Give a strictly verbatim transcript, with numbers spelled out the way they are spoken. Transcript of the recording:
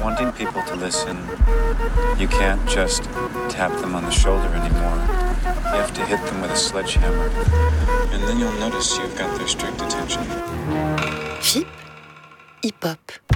wanting people to listen, you can't just tap them on the shoulder anymore. You have to hit them with a sledgehammer. And then you'll notice you've got their strict attention. F I P, hip-hop.